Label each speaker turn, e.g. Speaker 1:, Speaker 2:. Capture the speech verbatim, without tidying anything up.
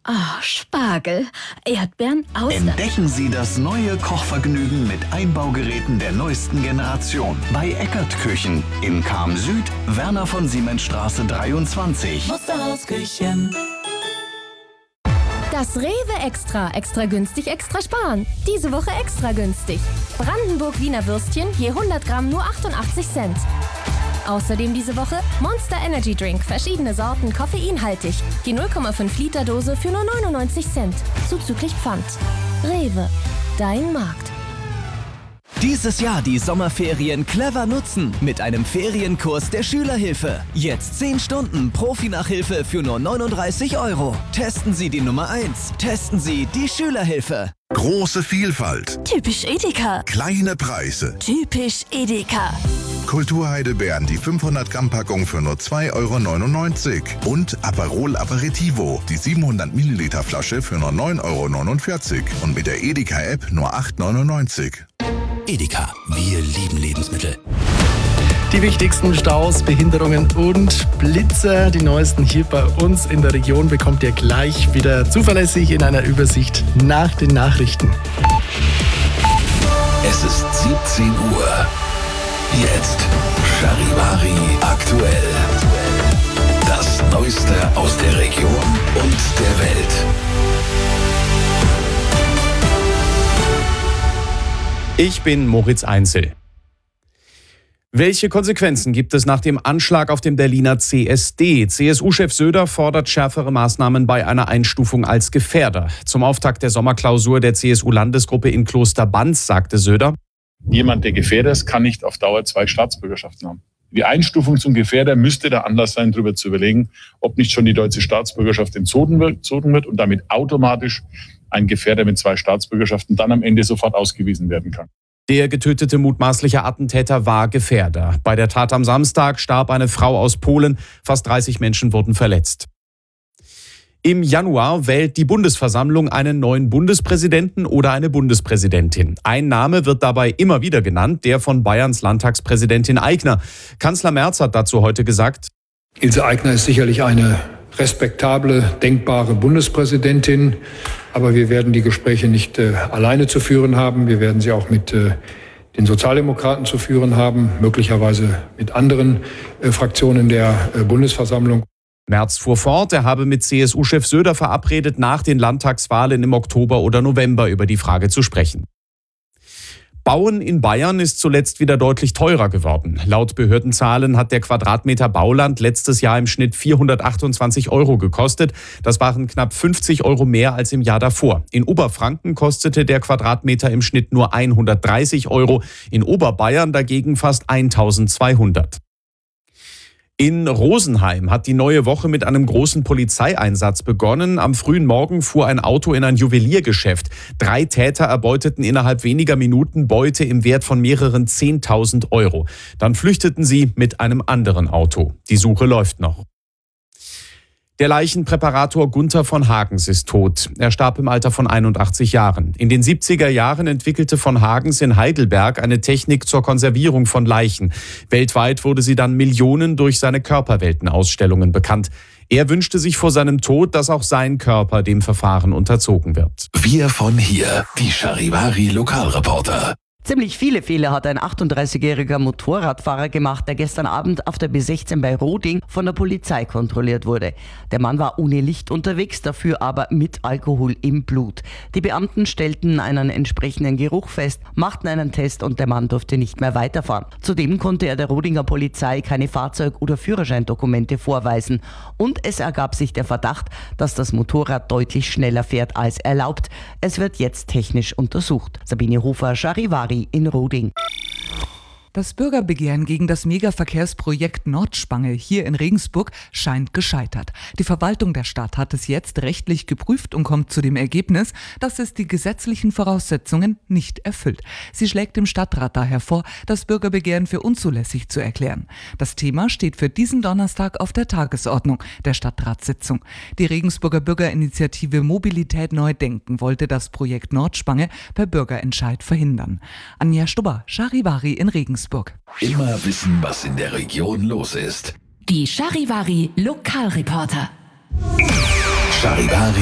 Speaker 1: Ah, Spargel, Erdbeeren, Austern.
Speaker 2: Entdecken Sie das neue Kochvergnügen mit Einbaugeräten der neuesten Generation bei Eckert Küchen in Cham Süd, Werner von Siemens Straße dreiundzwanzig.
Speaker 3: Musterhausküchen.
Speaker 4: Das Rewe Extra. Extra günstig, extra sparen. Diese Woche extra günstig. Brandenburg Wiener Würstchen je hundert Gramm nur achtundachtzig Cent. Außerdem diese Woche Monster Energy Drink, verschiedene Sorten, koffeinhaltig. Die null Komma fünf Liter Dose für nur neunundneunzig Cent. Zuzüglich Pfand. Rewe, dein Markt.
Speaker 5: Dieses Jahr die Sommerferien clever nutzen mit einem Ferienkurs der Schülerhilfe. Jetzt zehn Stunden Profi-Nachhilfe für nur neununddreißig Euro. Testen Sie die Nummer eins. Testen Sie die Schülerhilfe.
Speaker 6: Große Vielfalt.
Speaker 1: Typisch Edeka.
Speaker 6: Kleine Preise.
Speaker 1: Typisch Edeka.
Speaker 6: Kulturheidelbeeren, die fünfhundert Gramm Packung für nur zwei Euro neunundneunzig. Und Aperol Aperitivo, die siebenhundert Milliliter Flasche für nur neun Euro neunundvierzig. Und mit der Edeka-App nur acht Euro neunundneunzig.
Speaker 7: Edeka, wir lieben Lebensmittel.
Speaker 8: Die wichtigsten Staus, Behinderungen und Blitzer, die neuesten hier bei uns in der Region, bekommt ihr gleich wieder zuverlässig in einer Übersicht nach den Nachrichten.
Speaker 7: Es ist siebzehn Uhr. Jetzt Charivari aktuell. Das Neueste aus der Region und der Welt.
Speaker 9: Ich bin Moritz Einzel. Welche Konsequenzen gibt es nach dem Anschlag auf dem Berliner C S D? C S U-Chef Söder fordert schärfere Maßnahmen bei einer Einstufung als Gefährder. Zum Auftakt der Sommerklausur der C S U-Landesgruppe in Klosterbanz sagte Söder:
Speaker 10: Jemand, der Gefährder ist, kann nicht auf Dauer zwei Staatsbürgerschaften haben. Die Einstufung zum Gefährder müsste der Anlass sein, darüber zu überlegen, ob nicht schon die deutsche Staatsbürgerschaft entzogen wird und damit automatisch ein Gefährder mit zwei Staatsbürgerschaften dann am Ende sofort ausgewiesen werden kann.
Speaker 9: Der getötete mutmaßliche Attentäter war Gefährder. Bei der Tat am Samstag starb eine Frau aus Polen. Fast dreißig Menschen wurden verletzt. Im Januar wählt die Bundesversammlung einen neuen Bundespräsidenten oder eine Bundespräsidentin. Ein Name wird dabei immer wieder genannt, der von Bayerns Landtagspräsidentin Aigner. Kanzler Merz hat dazu heute gesagt:
Speaker 11: Ilse Aigner ist sicherlich eine respektable, denkbare Bundespräsidentin. Aber wir werden die Gespräche nicht äh, alleine zu führen haben. Wir werden sie auch mit äh, den Sozialdemokraten zu führen haben, möglicherweise mit anderen äh, Fraktionen der äh, Bundesversammlung.
Speaker 9: Merz fuhr fort, er habe mit C S U-Chef Söder verabredet, nach den Landtagswahlen im Oktober oder November über die Frage zu sprechen. Bauen in Bayern ist zuletzt wieder deutlich teurer geworden. Laut Behördenzahlen hat der Quadratmeter Bauland letztes Jahr im Schnitt vierhundertachtundzwanzig Euro gekostet. Das waren knapp fünfzig Euro mehr als im Jahr davor. In Oberfranken kostete der Quadratmeter im Schnitt nur hundertdreißig Euro, in Oberbayern dagegen fast eintausendzweihundert. In Rosenheim hat die neue Woche mit einem großen Polizeieinsatz begonnen. Am frühen Morgen fuhr ein Auto in ein Juweliergeschäft. Drei Täter erbeuteten innerhalb weniger Minuten Beute im Wert von mehreren zehntausend Euro. Dann flüchteten sie mit einem anderen Auto. Die Suche läuft noch. Der Leichenpräparator Gunther von Hagens ist tot. Er starb im Alter von einundachtzig Jahren. In den siebziger Jahren entwickelte von Hagens in Heidelberg eine Technik zur Konservierung von Leichen. Weltweit wurde sie dann Millionen durch seine Körperweltenausstellungen bekannt. Er wünschte sich vor seinem Tod, dass auch sein Körper dem Verfahren unterzogen wird.
Speaker 7: Wir von hier, die Charivari Lokalreporter.
Speaker 12: Ziemlich viele Fehler hat ein achtunddreißigjähriger Motorradfahrer gemacht, der gestern Abend auf der B sechzehn bei Roding von der Polizei kontrolliert wurde. Der Mann war ohne Licht unterwegs, dafür aber mit Alkohol im Blut. Die Beamten stellten einen entsprechenden Geruch fest, machten einen Test und der Mann durfte nicht mehr weiterfahren. Zudem konnte er der Rodinger Polizei keine Fahrzeug- oder Führerscheindokumente vorweisen. Und es ergab sich der Verdacht, dass das Motorrad deutlich schneller fährt als erlaubt. Es wird jetzt technisch untersucht. Sabine Hofer, Charivari in Roding.
Speaker 13: Das Bürgerbegehren gegen das Megaverkehrsprojekt Nordspange hier in Regensburg scheint gescheitert. Die Verwaltung der Stadt hat es jetzt rechtlich geprüft und kommt zu dem Ergebnis, dass es die gesetzlichen Voraussetzungen nicht erfüllt. Sie schlägt dem Stadtrat daher vor, das Bürgerbegehren für unzulässig zu erklären. Das Thema steht für diesen Donnerstag auf der Tagesordnung der Stadtratssitzung. Die Regensburger Bürgerinitiative Mobilität neu denken wollte das Projekt Nordspange per Bürgerentscheid verhindern. Anja Stubber, Charivari in Regensburg.
Speaker 7: Immer wissen, was in der Region los ist.
Speaker 1: Die Charivari Lokalreporter.
Speaker 7: Charivari